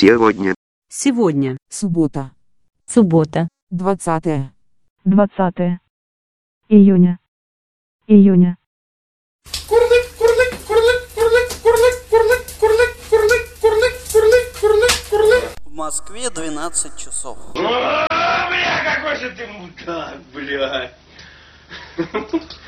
Сегодня. Сегодня. Суббота. Суббота. 20 июня. Июня. В Москве 12 часов. Бля, какой же ты мудак, бля.